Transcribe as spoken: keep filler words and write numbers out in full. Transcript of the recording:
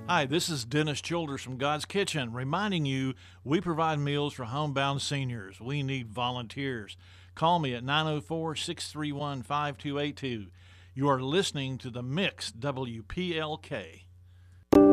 Hi, this is Dennis Childers from God's Kitchen, reminding you we provide meals for homebound seniors. We need volunteers. Call me at nine oh four, six three one, five two eight two. You are listening to The Mix W P L K.